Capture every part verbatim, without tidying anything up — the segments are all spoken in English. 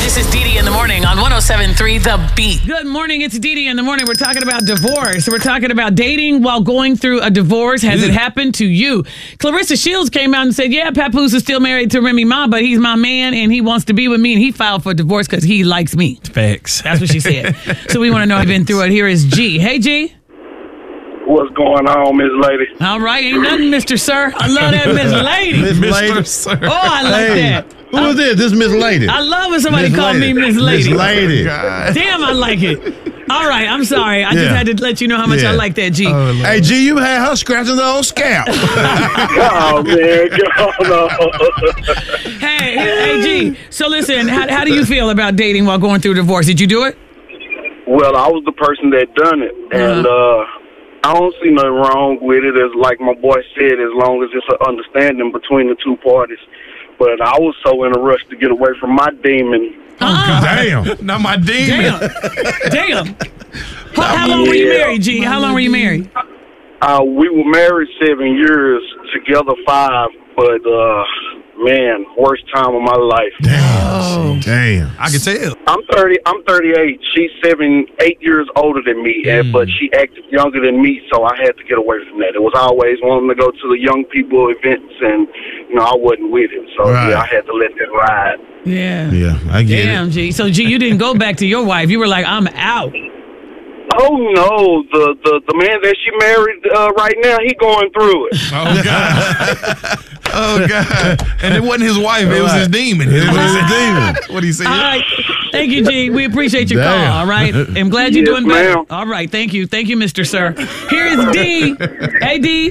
This is Dee Dee in the morning on one oh seven point three The Beat. Good morning. It's Dee Dee in the morning. We're talking about divorce. We're talking about dating while going through a divorce. Has it happened to you? Clarissa Shields came out and said, yeah, Papoose is still married to Remy Ma, but he's my man and he wants to be with me and he filed for divorce because he likes me. Facts. That's what she said. So we want to know if you've been through it. Here is G. Hey, G. What's going on, Miss Lady? All right. Ain't nothing, Mister Sir. I love that Miss Lady. Miss Lady. Mister Sir. Oh, I like Hey, that. who is this? This Miss Lady. I love when somebody Miss call me Lady. Miss Lady. Miss Lady. God. Damn, I like it. All right, I'm sorry. I just Yeah. had to let you know how much I Yeah. like that, G. Oh, Lord. Hey, G, you had her scratching the old scalp. Oh, man. Go on. Hey, hey, G. So listen, how, how do you feel about dating while going through a divorce? Did you do it? Well, I was the person that done it, and uh, I don't see nothing wrong with it. As like my boy said, as long as it's an understanding between the two parties. But I was so in a rush to get away from my demon. Uh-uh. Damn. Not my demon. Damn. Damn. How, how long were you Yeah. married, G? How long were you married? Uh, we were married seven years, together five, but, uh, man, worst time of my life. Damn. Damn. I can tell. I'm thirty. I'm thirty-eight. She's seven, eight years older than me, and, but she acted younger than me, so I had to get away from that. It was always wanting to go to the young people events, and you know I wasn't with it, so Right. yeah, I had to let that ride. Yeah. Yeah, I get Damn, it. G. So, G, you didn't go back to your wife. You were like, I'm out. Oh no, the the, the man that she married uh, right now, he going through it. Oh, God. Oh, God. And it wasn't his wife. It was his demon. It was his demon. What he said. All right. Thank you, G. We appreciate your Damn. call, all right? I'm glad you're Yes, doing better. ma'am. All right. Thank you. Thank you, Mister Sir. Here is D. Hey, D.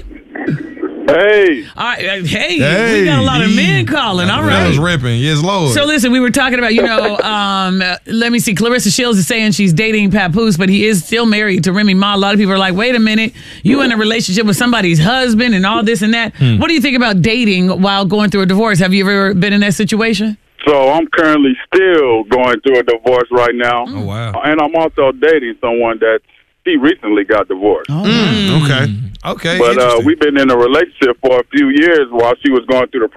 Hey, All right. uh, Hey, Hey, we got a lot of D. men calling. All That was right. ripping. Yes, Lord. So listen, we were talking about, you know, um, uh, let me see. Clarissa Shields is saying she's dating Papoose, but he is still married to Remy Ma. A lot of people are like, wait a minute, you in a relationship with somebody's husband and all this and that. Hmm. What do you think about dating while going through a divorce? Have you ever been in that situation? So I'm currently still going through a divorce right now. Oh, wow. And I'm also dating someone that she recently got divorced. Oh, Mm, okay. Okay. But uh, interesting. we've been in a relationship for a few years while she was going through the